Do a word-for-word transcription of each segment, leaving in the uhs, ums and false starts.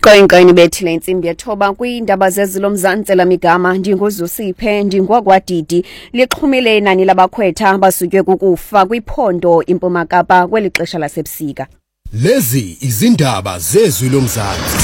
Iqoyinqoyini bethile insimbi yethoba kwiindaba zezilo Mzansi lamigama ndinguzusiphe ndingwagwadidi lixhumile inani labakhwetha abasutywe kukufa kwiphondo iMpuma Kapa kweli xesha lasebusika. Lezi izindaba zezwi loMzansi.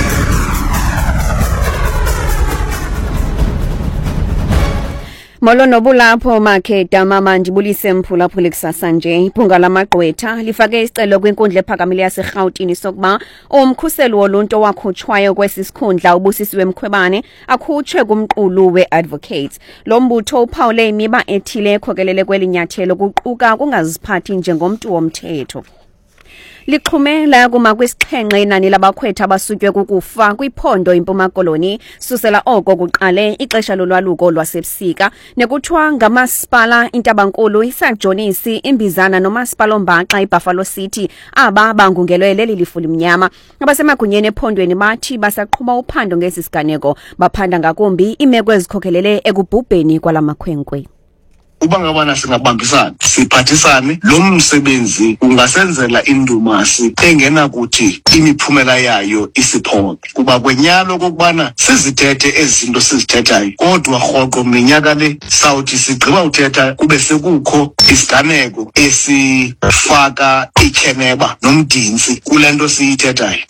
Molo nobulapho Makheda mama ndibulise mphulaphuli kusasa nje. Iphunga lamagqwetha lifake isicelo kwinkundla ephakamile yaseRhawutini sokuba umkhuseli woluntu wakhutshwayo kwesisikhundla uBusisiwe Mkhwebane akhutshwe kumqulu we-advocates. Lo mbutho uphawule imiba ethile ekhokelele kweli nyathelo kuquka kungaziphathi njengomntu womthetho. Lixhumela kuma kwisixhenxe inani labakhwetha abasutywe kukufa kwiphondo iMpuma Koloni susela oko kuqale ixesha lolwaluko lwasebusika nekuthiwa ngamasipala iNtabankulu iSajonisi iMbizana nomasipala oMbaxa iBuffalo City aba bangungelwe leli lifu limnyama. Abasemagunyeni ephondweni bathi basaqhuba uphando ngesi siganeko baphanda ngakumbi imeko ezikhokhelele ekubhubheni kwalamakhwenkwe. Uba ngabana singabambisana siphathisane lo msebenzi ungasenzela indumasi engena kuthi imiphumela yayo isiphole kuba kwenyalo kokubana sizithethe ezinto sizithethayo kodwa rhoqo minyaka le sawuthi sigqiba uthetha kube sekukho isiganeko esifaka ikheneba nomdinsi kule nto siyithethayo.